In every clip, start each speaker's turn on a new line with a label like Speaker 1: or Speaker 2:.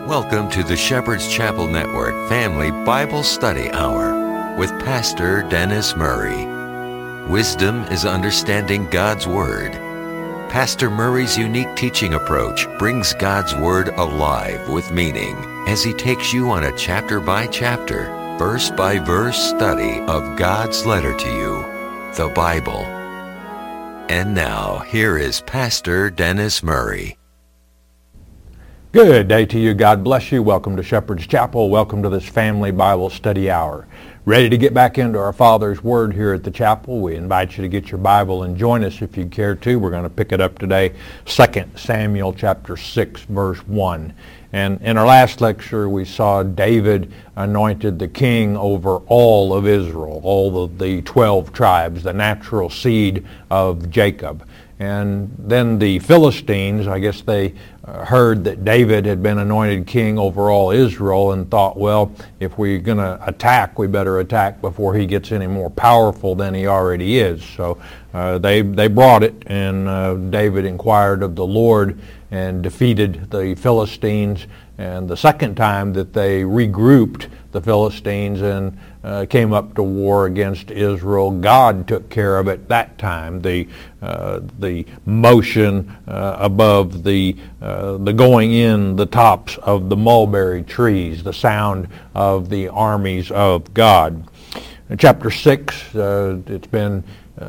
Speaker 1: Welcome to the Shepherd's Chapel Network Family Bible Study Hour with Pastor Dennis Murray. Wisdom is understanding God's Word. Pastor Murray's unique teaching approach brings God's Word alive with meaning as he takes you on a chapter-by-chapter, verse-by-verse study of God's letter to you, the Bible. And now, here is Pastor Dennis Murray.
Speaker 2: Good day to you. God bless you. Welcome to Shepherd's Chapel. Welcome to this Family Bible Study Hour. Ready to get back into our Father's Word here at the chapel. We invite you to get your Bible and join us if you care to. We're going to pick it up today, 2 Samuel chapter 6, verse 1. And in our last lecture, we saw David anointed the king over all of Israel, all of the 12 tribes, the natural seed of Jacob. And then the Philistines, I guess they heard that David had been anointed king over all Israel and thought, well, if we're going to attack, we better attack before he gets any more powerful than he already is. So they brought it, and David inquired of the Lord and defeated the Philistines. And the second time that they regrouped the Philistines and came up to war against Israel, God took care of it that time. The motion above the going in the tops of the mulberry trees, the sound of the armies of God. In chapter 6, it's been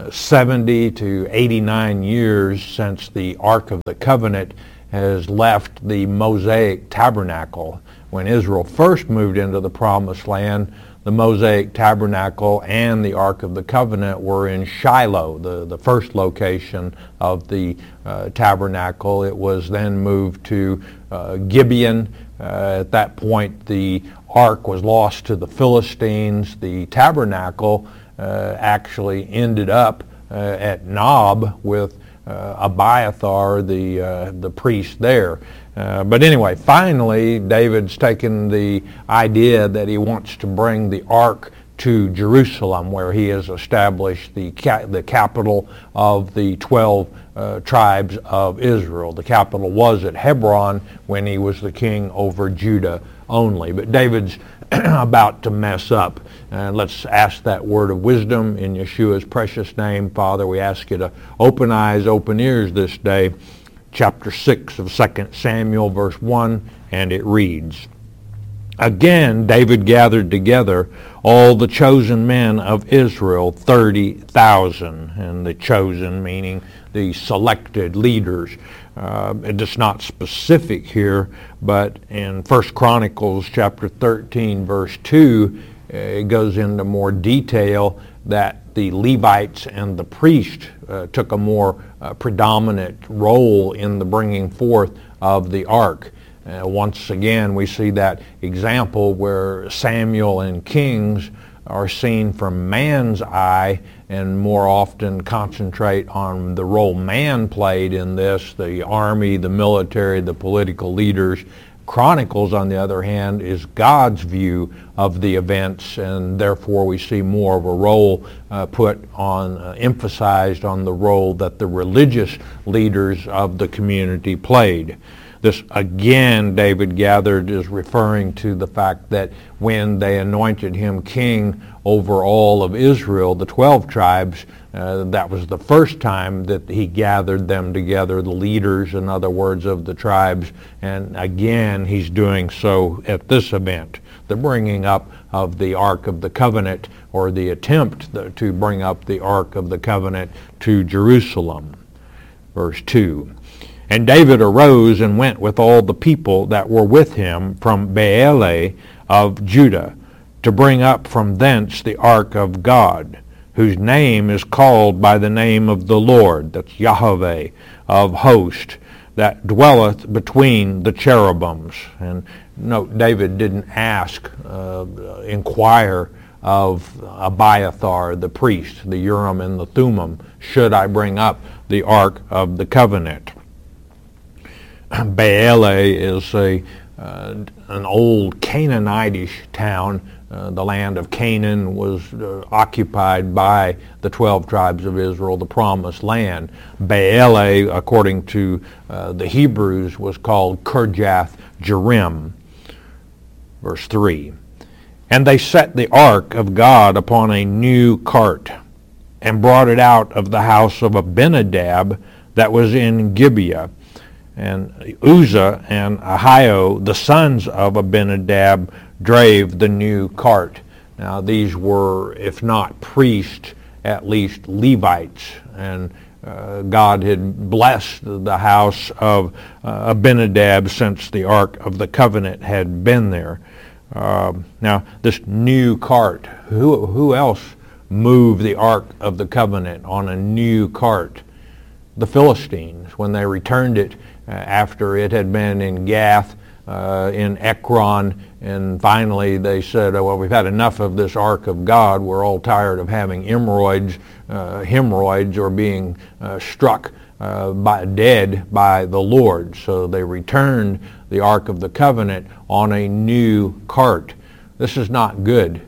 Speaker 2: 70 to 89 years since the Ark of the Covenant has left the Mosaic Tabernacle. When Israel first moved into the Promised Land, the Mosaic Tabernacle and the Ark of the Covenant were in Shiloh, the first location of the tabernacle. It was then moved to Gibeon. At that point, the Ark was lost to the Philistines. The tabernacle actually ended up at Nob with Abiathar, the priest there. But anyway, finally, David's taken the idea that he wants to bring the ark to Jerusalem, where he has established the capital of the 12 tribes of Israel. The capital was at Hebron when he was the king over Judah only. But David's about to mess up. Let's ask that word of wisdom in Yeshua's precious name. Father, we ask you to open eyes, open ears this day. Chapter 6 of 2 Samuel, verse 1, and it reads, Again David gathered together all the chosen men of Israel, 30,000, and the chosen meaning the selected leaders. It's not specific here, but in 1 Chronicles chapter 13, verse 2, it goes into more detail that the Levites and the priest took a more predominant role in the bringing forth of the ark. Once again, we see that example where Samuel and Kings are seen from man's eye and more often concentrate on the role man played in this, the army, the military, the political leaders. Chronicles, on the other hand, is God's view of the events, and therefore we see more of a role emphasized on the role that the religious leaders of the community played. This, again, David gathered, is referring to the fact that when they anointed him king over all of Israel, the 12 tribes, that was the first time that he gathered them together, the leaders, in other words, of the tribes. And again, he's doing so at this event, the bringing up of the Ark of the Covenant, or the attempt to bring up the Ark of the Covenant to Jerusalem. Verse 2. And David arose and went with all the people that were with him from Baalah of Judah to bring up from thence the ark of God, whose name is called by the name of the Lord, that's Yahweh of hosts, that dwelleth between the cherubims. And note, David didn't inquire of Abiathar, the priest, the Urim and the Thummim, should I bring up the ark of the covenant. Baalah is an old Canaanitish town. The land of Canaan was occupied by the 12 tribes of Israel, the promised land. Baalah, according to the Hebrews, was called Kirjath Jearim. Verse 3, and they set the ark of God upon a new cart, and brought it out of the house of Abinadab that was in Gibeah. And Uzzah and Ahio, the sons of Abinadab, drave the new cart. Now these were, if not priests, at least Levites. And God had blessed the house of Abinadab since the Ark of the Covenant had been there. Now this new cart, who else moved the Ark of the Covenant on a new cart? The Philistines, when they returned it after it had been in Gath, in Ekron, and finally they said, oh, well, we've had enough of this Ark of God. We're all tired of having hemorrhoids or being struck dead by the Lord. So they returned the Ark of the Covenant on a new cart. This is not good.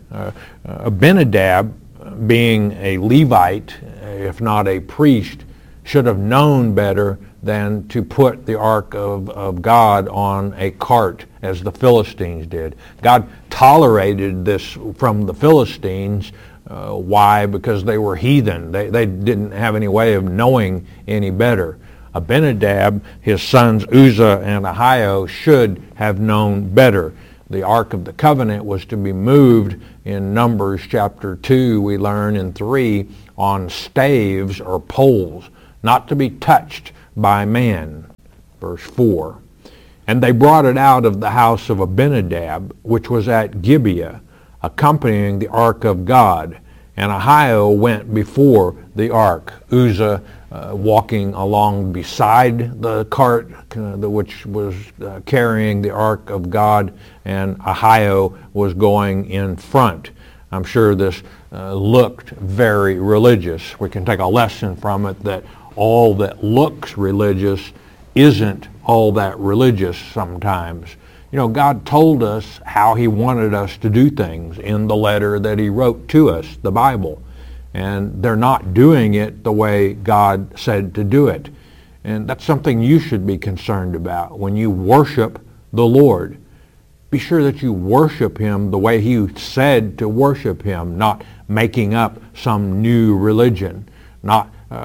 Speaker 2: Abinadab, being a Levite, if not a priest, should have known better than to put the Ark of God on a cart as the Philistines did. God tolerated this from the Philistines. Why? Because they were heathen. They didn't have any way of knowing any better. Abinadab, his sons Uzzah and Ahio, should have known better. The Ark of the Covenant was to be moved in Numbers chapter 2, we learn in 3, on staves or poles, not to be touched by man. Verse 4. And they brought it out of the house of Abinadab, which was at Gibeah, accompanying the ark of God. And Ahio went before the ark, Uzzah walking along beside the cart, which was carrying the ark of God, and Ahio was going in front. I'm sure this looked very religious. We can take a lesson from it that all that looks religious isn't all that religious sometimes. You know, God told us how he wanted us to do things in the letter that he wrote to us, the Bible. And they're not doing it the way God said to do it. And that's something you should be concerned about. When you worship the Lord, be sure that you worship him the way he said to worship him, not making up some new religion, not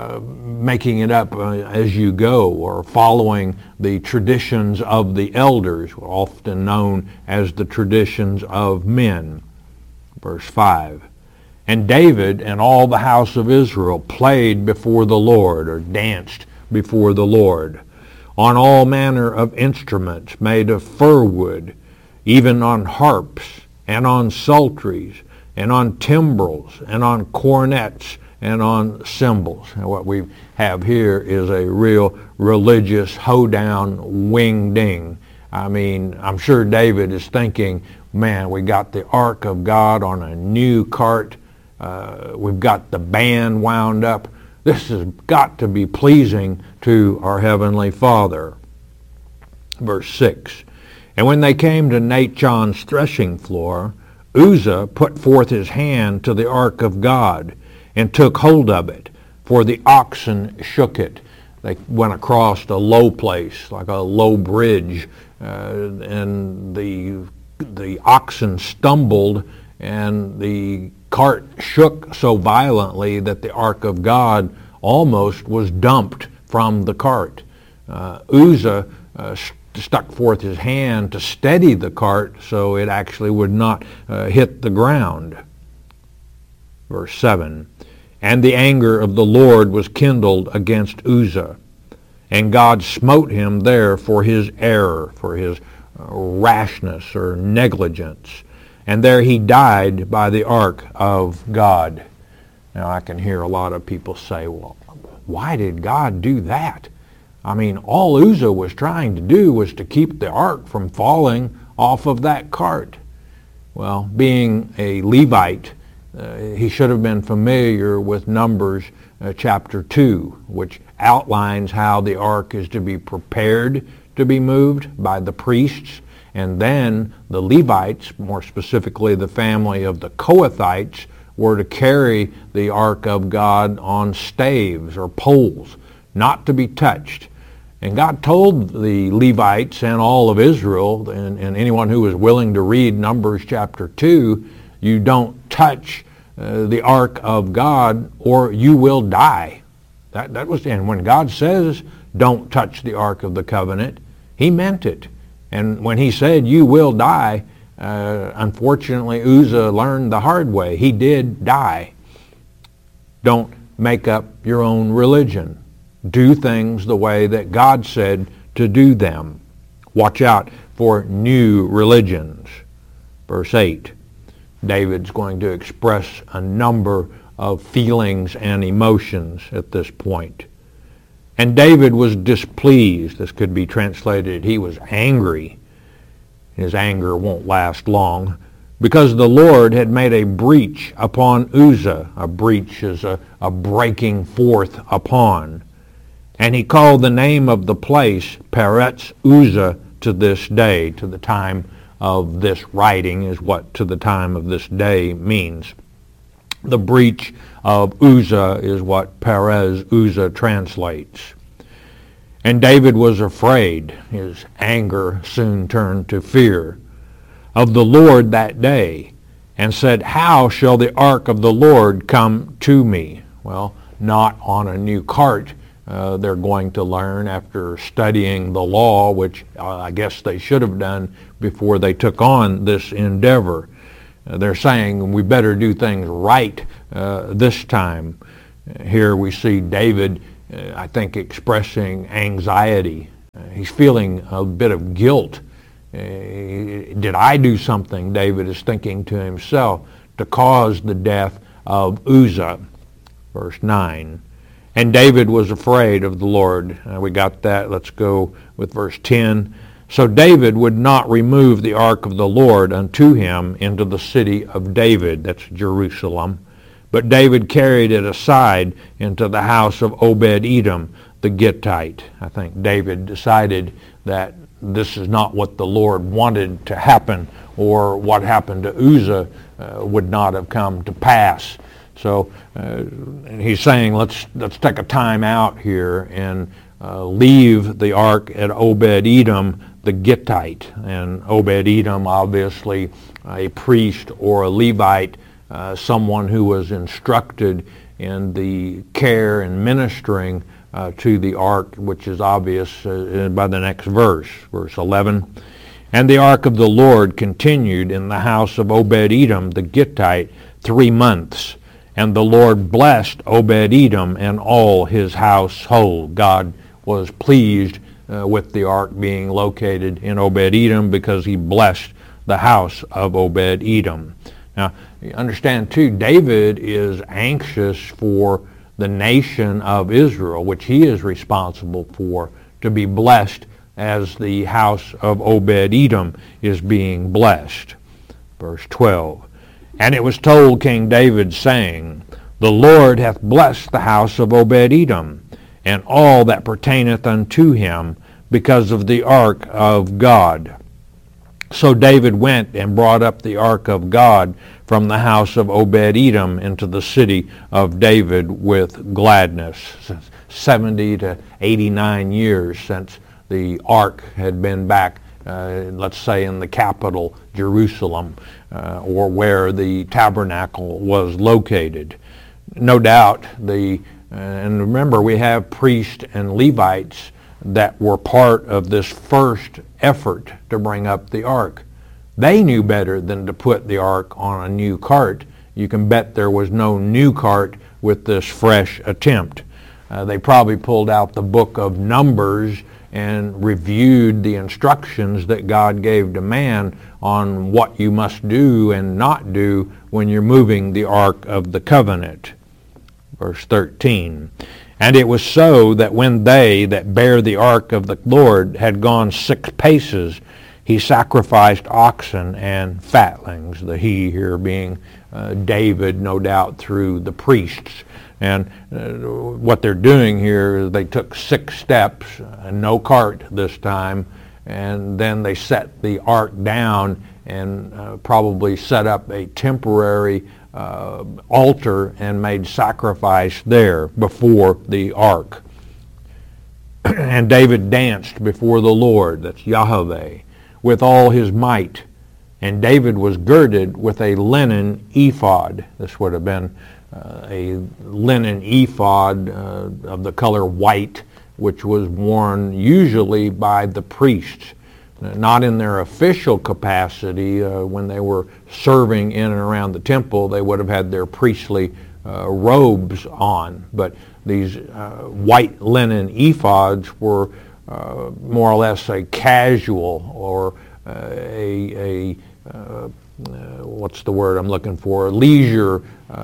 Speaker 2: making it up as you go, or following the traditions of the elders, often known as the traditions of men. Verse 5. And David and all the house of Israel played before the Lord, or danced before the Lord, on all manner of instruments made of fir wood, even on harps, and on psalteries, and on timbrels, and on cornets, and on cymbals. And what we have here is a real religious hoedown wing-ding. I mean, I'm sure David is thinking, man, we got the Ark of God on a new cart. We've got the band wound up. This has got to be pleasing to our Heavenly Father. Verse 6. And when they came to Nachon's threshing floor, Uzzah put forth his hand to the Ark of God, and took hold of it, for the oxen shook it. They went across a low place, like a low bridge, and the oxen stumbled, and the cart shook so violently that the Ark of God almost was dumped from the cart. Uzzah stuck forth his hand to steady the cart so it actually would not hit the ground. Verse 7. And the anger of the Lord was kindled against Uzzah, and God smote him there for his error, for his rashness or negligence. And there he died by the ark of God. Now I can hear a lot of people say, well, why did God do that? I mean, all Uzzah was trying to do was to keep the ark from falling off of that cart. Well, being a Levite, he should have been familiar with Numbers chapter 2, which outlines how the ark is to be prepared to be moved by the priests, and then the Levites, more specifically the family of the Kohathites, were to carry the ark of God on staves or poles, not to be touched. And God told the Levites and all of Israel, and anyone who was willing to read Numbers chapter 2, you don't touch the ark of God or you will die. That was, and when God says don't touch the ark of the covenant, he meant it. And when he said you will die, unfortunately Uzzah learned the hard way. He did die. Don't make up your own religion. Do things the way that God said to do them. Watch out for new religions. Verse 8, David's going to express a number of feelings and emotions at this point. And David was displeased. This could be translated, he was angry. His anger won't last long, because the Lord had made a breach upon Uzzah. A breach is a breaking forth upon. And he called the name of the place Peretz Uzzah to this day. To the time of this writing is what to the time of this day means. The breach of Uzzah is what Perez Uzzah translates. And David was afraid. His anger soon turned to fear of the Lord that day, and said, how shall the ark of the Lord come to me? Well, not on a new cart. They're going to learn after studying the law, which I guess they should have done before they took on this endeavor. They're saying we better do things right this time. Here we see David, I think, expressing anxiety. He's feeling a bit of guilt. Did I do something, David is thinking to himself, to cause the death of Uzzah? Verse 9. And David was afraid of the Lord. We got that. Let's go with verse 10. So David would not remove the ark of the Lord unto him into the city of David, that's Jerusalem, but David carried it aside into the house of Obed-Edom the Gittite. I think David decided that this is not what the Lord wanted to happen, or what happened to Uzzah would not have come to pass. So he's saying, let's take a time out here and leave the ark at Obed-Edom the Gittite. And Obed-Edom, obviously a priest or a Levite, someone who was instructed in the care and ministering to the ark, which is obvious by the next verse, verse 11. And the ark of the Lord continued in the house of Obed-Edom the Gittite 3 months. And the Lord blessed Obed-Edom and all his household. God was pleased with the ark being located in Obed-Edom because he blessed the house of Obed-Edom. Now, you understand too, David is anxious for the nation of Israel, which he is responsible for, to be blessed as the house of Obed-Edom is being blessed. Verse 12. And it was told King David, saying, the Lord hath blessed the house of Obed-Edom, and all that pertaineth unto him, because of the ark of God. So David went and brought up the ark of God from the house of Obed-Edom into the city of David with gladness. 70 to 89 years since the ark had been back, let's say in the capital, Jerusalem, or where the tabernacle was located. No doubt, and remember, we have priests and Levites that were part of this first effort to bring up the ark. They knew better than to put the ark on a new cart. You can bet there was no new cart with this fresh attempt. They probably pulled out the book of Numbers and reviewed the instructions that God gave to man on what you must do and not do when you're moving the ark of the covenant. Verse 13. And it was so that when they that bare the ark of the Lord had gone 6 paces, he sacrificed oxen and fatlings, the he here being David, no doubt through the priests. And what they're doing here is they took 6 steps, no cart this time, and then they set the ark down and probably set up a temporary altar and made sacrifice there before the ark. And David danced before the Lord, that's Yahweh, with all his might. And David was girded with a linen ephod. This would have been a linen ephod of the color white, which was worn usually by the priests, not in their official capacity. When they were serving in and around the temple, they would have had their priestly robes on, but these white linen ephods were more or less a casual or what's the word I'm looking for, leisure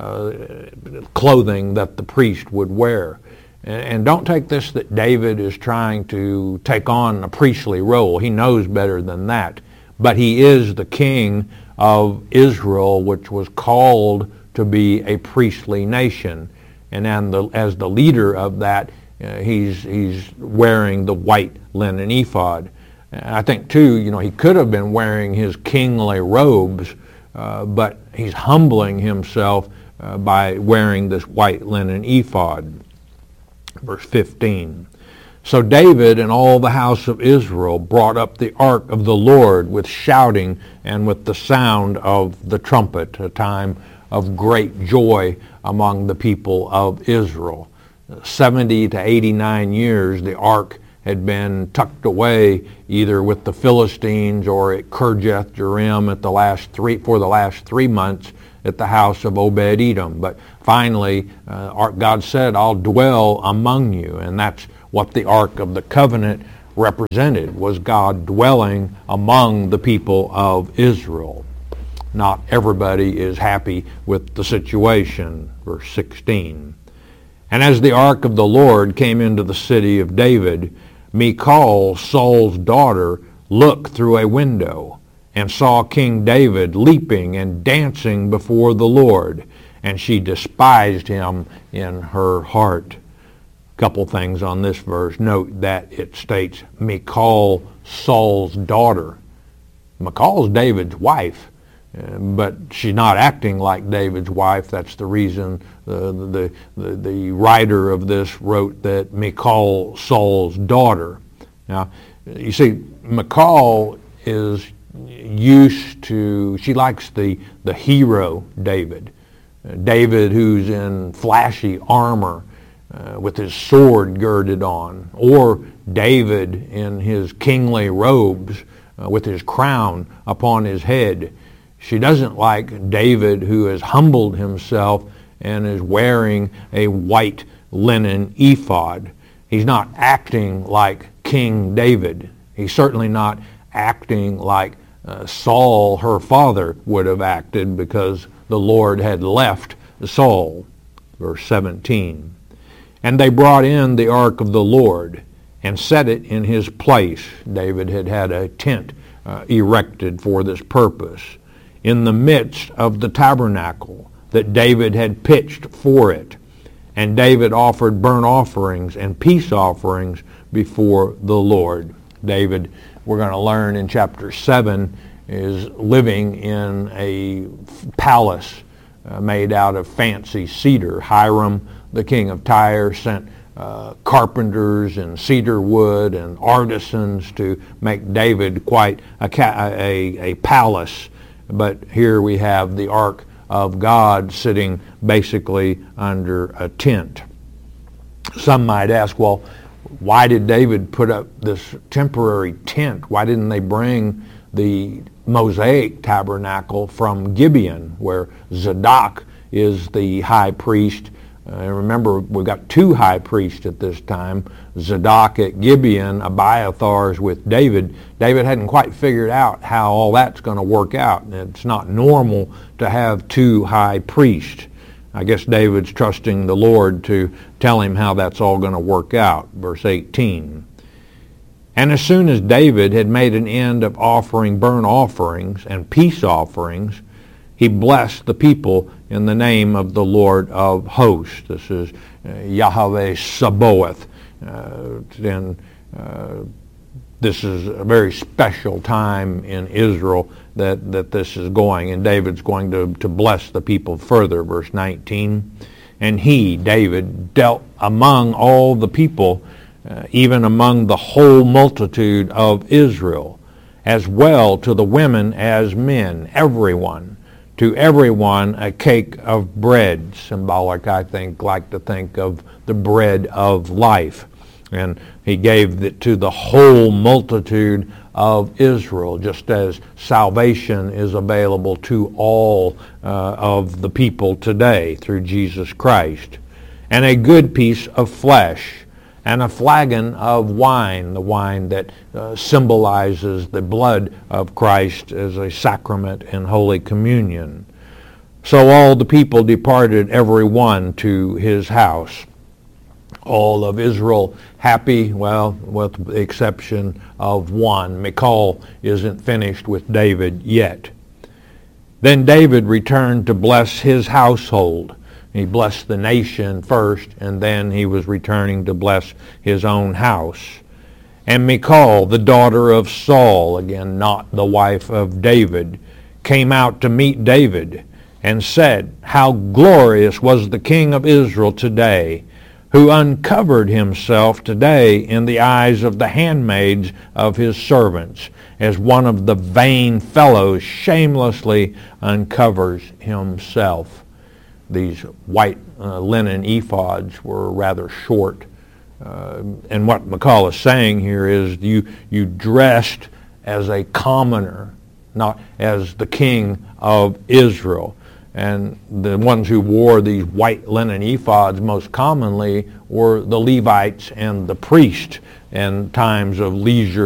Speaker 2: clothing that the priest would wear. And don't take this that David is trying to take on a priestly role. He knows better than that. But he is the king of Israel, which was called to be a priestly nation. And as the leader of that, he's wearing the white linen ephod. And I think, too, he could have been wearing his kingly robes, but he's humbling himself by wearing this white linen ephod. Verse 15. So David and all the house of Israel brought up the ark of the Lord with shouting and with the sound of the trumpet, a time of great joy among the people of Israel. 70 to 89 years the ark had been tucked away either with the Philistines or at Kirjath Jearim for the last 3 months at the house of Obed-Edom. But finally, God said, I'll dwell among you. And that's what the Ark of the Covenant represented, was God dwelling among the people of Israel. Not everybody is happy with the situation. Verse 16. And as the ark of the Lord came into the city of David, Michal, Saul's daughter, looked through a window and saw King David leaping and dancing before the Lord, and she despised him in her heart. A couple things on this verse. Note that it states Michal, Saul's daughter. Michal's David's wife, but she's not acting like David's wife. That's the reason the writer of this wrote that Michal, Saul's daughter. Now, you see, Michal is she likes the hero David. David who's in flashy armor with his sword girded on, or David in his kingly robes with his crown upon his head. She doesn't like David who has humbled himself and is wearing a white linen ephod. He's not acting like King David. He's certainly not acting like Saul, her father, would have acted, because the Lord had left Saul. Verse 17. And they brought in the ark of the Lord and set it in his place. David had had a tent erected for this purpose, in the midst of the tabernacle that David had pitched for it. And David offered burnt offerings and peace offerings before the Lord. David, we're going to learn in chapter 7, is living in a palace made out of fancy cedar. Hiram, the king of Tyre, sent carpenters and cedar wood and artisans to make David quite a palace. But here we have the Ark of God sitting basically under a tent. Some might ask, well, why did David put up this temporary tent? Why didn't they bring the Mosaic tabernacle from Gibeon, where Zadok is the high priest? Remember, we've got two high priests at this time, Zadok at Gibeon, Abiathar's with David. David hadn't quite figured out how all that's going to work out. It's not normal to have two high priests. I guess David's trusting the Lord to tell him how that's all going to work out. Verse 18. And as soon as David had made an end of offering burnt offerings and peace offerings, he blessed the people in the name of the Lord of hosts. This is Yahweh Sabaoth. This is a very special time in Israel that this is going, and David's going to bless the people further. Verse 19. And he, David, dealt among all the people even among the whole multitude of Israel, as well to the women as men, everyone. To everyone a cake of bread, symbolic, I think, like to think of the bread of life. And he gave it to the whole multitude of Israel, just as salvation is available to all of the people today through Jesus Christ. And a good piece of flesh, and a flagon of wine, the wine that symbolizes the blood of Christ as a sacrament in Holy Communion. So all the people departed, every one to his house. All of Israel happy, well, with the exception of one. Michal isn't finished with David yet. Then David returned to bless his household. He blessed the nation first, and then he was returning to bless his own house. And Michal, the daughter of Saul, again not the wife of David, came out to meet David and said, "How glorious was the king of Israel today, who uncovered himself today in the eyes of the handmaids of his servants, as one of the vain fellows shamelessly uncovers himself." These white linen ephods were rather short. And what Michal is saying here is you dressed as a commoner, not as the king of Israel. And the ones who wore these white linen ephods most commonly were the Levites and the priests in times of leisure